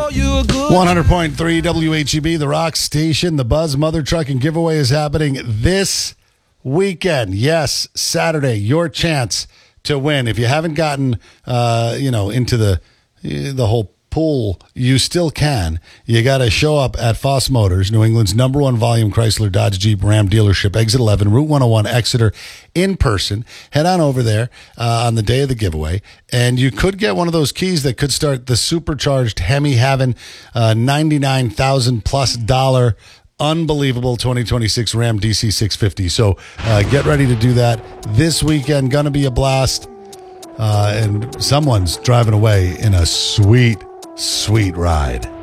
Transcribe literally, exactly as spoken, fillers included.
know you a good one hundred point three W H E B, the Rock Station. The Buzz Mother Trucking Giveaway is happening this weekend. Yes, Saturday. Your chance to win. If you haven't gotten, uh, you know, into the the whole pool, you still can. You got to show up at Foss Motors, New England's number one volume Chrysler Dodge Jeep Ram dealership, Exit eleven, Route one oh one, Exeter, in person. Head on over there uh, on the day of the giveaway, and you could get one of those keys that could start the supercharged Hemi having uh, ninety-nine thousand plus dollar unbelievable twenty twenty-six Ram D C six fifty. So uh, get ready to do that this weekend. Gonna be a blast. Uh, and someone's driving away in a sweet, sweet ride.